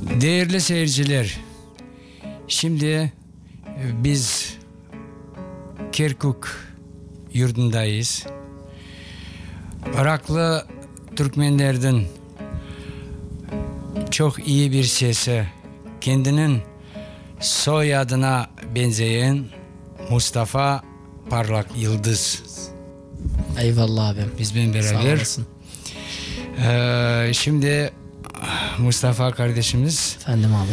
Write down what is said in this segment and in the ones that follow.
Değerli seyirciler, şimdi biz Kirkuk yurdundayız. Iraklı Türkmenlerden çok iyi bir sesi, kendinin soyadına benzeyen Mustafa Parlak Yıldız. Eyvallah abim. Bizimle beraber. Şimdi Mustafa kardeşimiz. Efendim abi.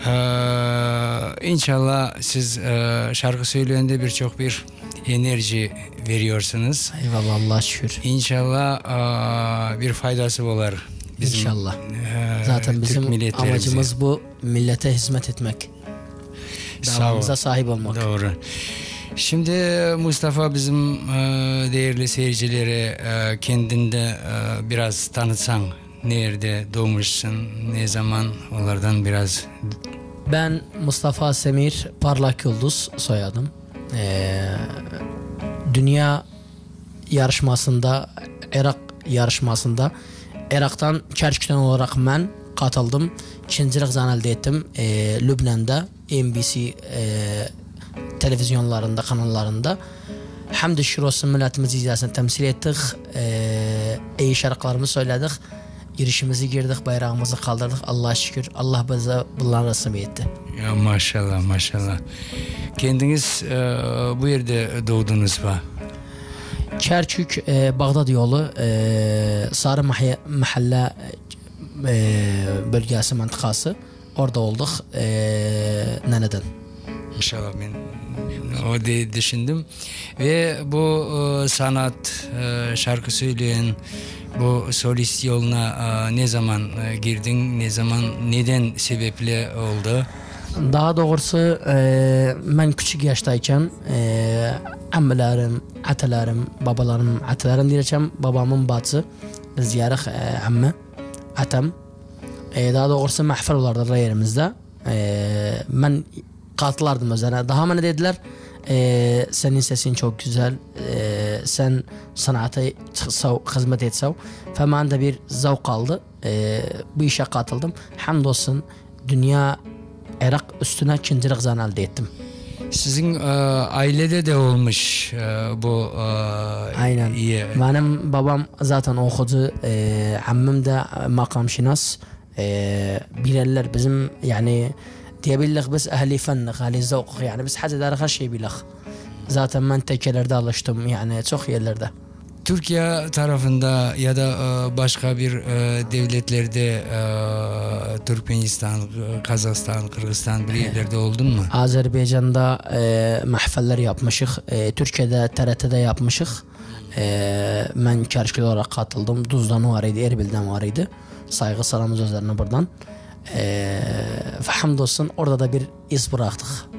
İnşallah siz şarkı söyleyende birçok bir enerji veriyorsunuz. Eyvallah, Allah'a şükür. İnşallah bir faydası olur. Bizim, İnşallah. Zaten bizim amacımız bu, millete hizmet etmek. Davamıza sahip olmak. Doğru. Şimdi Mustafa, bizim değerli seyircilere kendinde biraz tanıtsan. Nerede doğmuşsun, ne zaman, onlardan biraz. Ben Mustafa Semir Parlak Yıldız soyadım. Dünya yarışmasında, Irak yarışmasında Irak'tan Kerkük'ten olarak ben katıldım. İkincilik zan elde ettim. Lübnan'da NBC televizyonlarında, kanallarında. Hamd-i şükür olsun, milletimiz izlesini temsil ettik. İyi şarkılarımızı söyledik. Girişimizi girdik, bayrağımızı kaldırdık. Allah'a şükür. Allah bize bunları nasip etti. Ya maşallah, maşallah. Kendiniz bu yerde doğdunuz mu? Kerkük, Bağdat yolu, Sarı Mahalle bölgesi mıntıkası. Orada olduk. Neneden. İnşallah ben o diye düşündüm. Ve bu sanat, şarkı söyleyen, bu solist yoluna ne zaman girdin, ne zaman, neden sebeple oldu? Daha doğrusu ben küçük yaştayken ammelerim, atelerim, babalarım, atelerim diyeceğim, babamın bacısı, biz diyarıq amme, atam. Daha doğrusu mahfil olardı yerimizde. Ben katılardım özlerine. Daha bana dediler, senin sesin çok güzel, sen sanata hizmet etsev. Femen de bir zavk aldı. Bu işe katıldım. Hamdolsun dünya Irak üstüne ikincilik zan elde ettim. Sizin ailede de olmuş bu aynen. iyi. Benim babam zaten okudu. Ammim de makam şinas. Bilerler bizim yani diyebilirler biz ehli fenlik, ehli zavk, yani biz hacı her şey bilek. Zaten ben tekelerde alıştım yani çok yerlerde. Türkiye tarafında ya da başka bir devletlerde Türkmenistan, Kazakistan, Kırgızistan bir yerlerde oldun mu? Azerbaycan'da mahfeller yapmışık. Türkiye'de TRT'de yapmışık. Ben Kerkük olarak katıldım. Duz'dan var idi, Erbil'den var idi. Saygı selam sözlerine buradan. Hamdolsun orada da bir iz bıraktık.